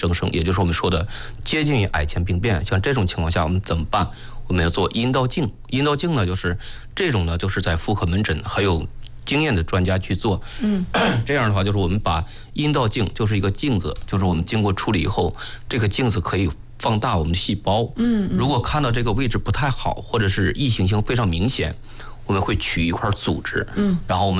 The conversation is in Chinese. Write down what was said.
增生，也就是我们说的接近于癌前病变。像这种情况下，我们怎么办？我们要做阴道镜。阴道镜呢，就是这种呢，就是在妇科门诊还有经验的专家去做。这样的话，就是我们把阴道镜就是一个镜子，就是我们经过处理以后，这个镜子可以放大我们的细胞。如果看到这个位置不太好，或者是异形性非常明显，我们会取一块组织，然后我们